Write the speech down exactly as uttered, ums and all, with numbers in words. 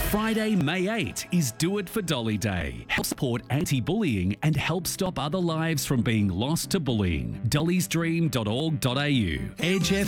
Friday, May eighth is Do It for Dolly Day. Help support anti-bullying and help stop other lives from being lost to bullying. dollys dream dot org dot a u. Edge F